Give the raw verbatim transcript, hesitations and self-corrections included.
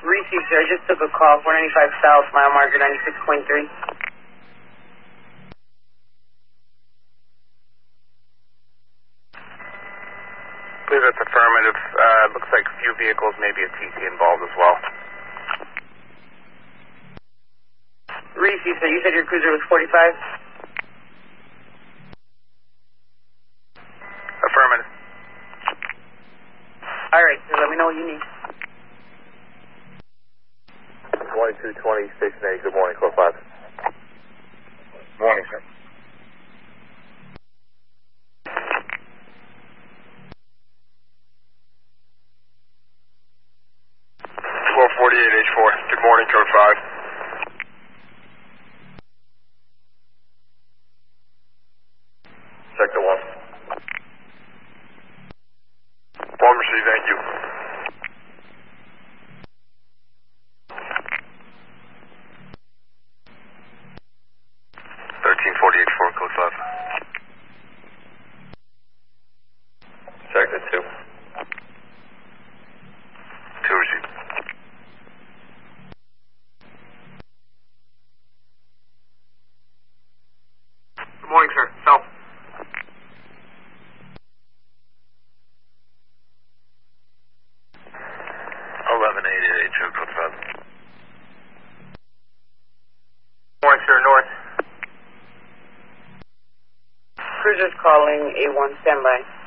Received, sir. I just took a call, four ninety-five South, mile marker ninety-six point three. I believe that's affirmative. Uh, looks like a few vehicles, maybe a T C involved as well. Received, sir. You said your cruiser was forty-five? Affirmative. All right, sir. Let me know what you need. twenty-two twenty, Station eight, good morning, call five. Morning, sir. twelve forty-eight H four, good morning, code five. Sector one. One received, thank you. thirteen forty-eight four, code five. Sector two. Two received. Good morning, sir. South. eleven eighty-eight, two, code five. Morning, sir. North. Cruiser's calling A one, standby.